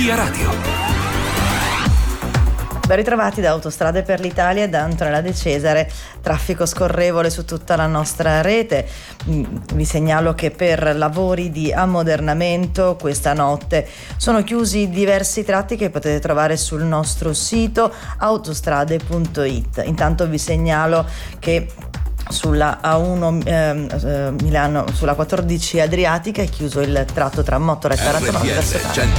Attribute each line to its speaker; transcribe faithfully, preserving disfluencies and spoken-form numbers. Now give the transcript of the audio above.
Speaker 1: Via Radio.
Speaker 2: Ben ritrovati da Autostrade per l'Italia e da Antonella De Cesare. Traffico scorrevole su tutta la nostra rete. Vi segnalo che per lavori di ammodernamento questa notte sono chiusi diversi tratti che potete trovare sul nostro sito autostrade punto it. Intanto vi segnalo che sulla A uno eh, eh, Milano, sulla quattordici Adriatica è chiuso il tratto tra Mottola e Taranto verso Taranto.